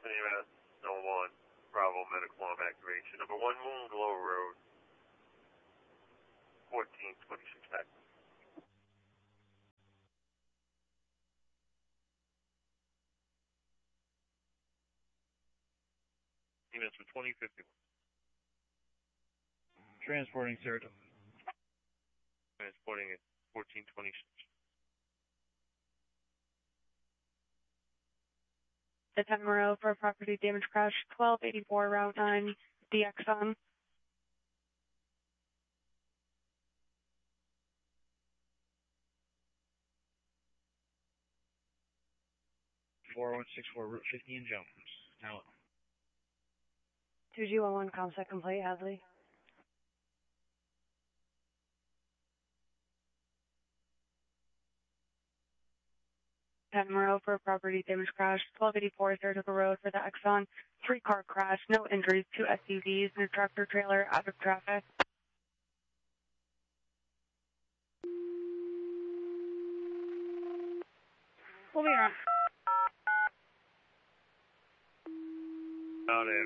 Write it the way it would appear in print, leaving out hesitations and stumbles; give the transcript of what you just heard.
EMS 01, Bravo medical arm activation. Number 1 Moonglow Road, 1426 active. EMS for 2051. Transporting Saratoga. Transporting at 1426. The Monroe for property damage crash, 1284 Route 9, the Exxon. (4164) Route 50 in Jones. Now. 2211 Comsec complete, Hadley. Monroe for property damage crash, 1284 Saratoga Road for the Exxon. 3-car crash, no injuries, 2 SUVs and a tractor trailer out of traffic. We'll be around. Out